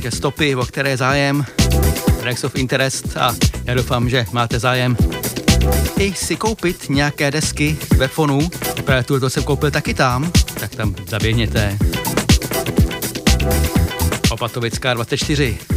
nějaké stopy, o které je zájem, tracks of interest, a já doufám, že máte zájem i si koupit nějaké desky ve Fonu. Právě tuto jsem koupil taky tam, tak tam zaběhněte. Opatovická 24.